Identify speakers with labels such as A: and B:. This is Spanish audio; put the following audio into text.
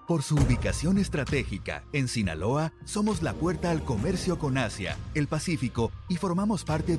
A: Por su ubicación estratégica, en Sinaloa, somos la puerta al comercio con Asia, el Pacífico y formamos parte